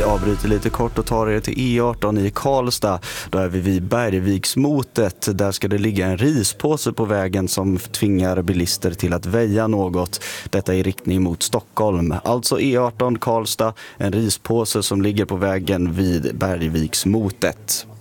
avbryter lite kort och tar er till E18 i Karlstad. Då är vi vid Bergviksmotet. Där ska det ligga en rispåse på vägen som tvingar bilister till att väja något. Detta i riktning mot Stockholm. Alltså E18 Karlstad, en rispåse som ligger på vägen vid Bergviksmotet.